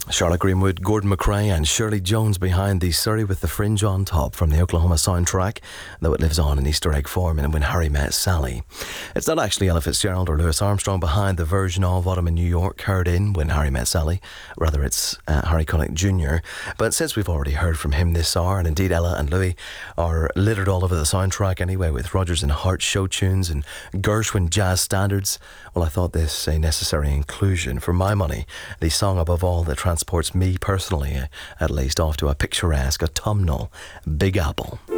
Charlotte Greenwood, Gordon McRae and Shirley Jones behind the Surrey with the Fringe on top from the Oklahoma soundtrack, though it lives on in Easter egg form in When Harry Met Sally. It's not actually Ella Fitzgerald or Louis Armstrong behind the version of Autumn in New York heard in When Harry Met Sally. Rather, it's Harry Connick Jr. But since we've already heard from him this hour, and indeed Ella and Louis are littered all over the soundtrack anyway with Rodgers and Hart show tunes and Gershwin jazz standards, well, I thought this a necessary inclusion. For my money, the song above all that transports me personally, at least, off to a picturesque autumnal Big Apple.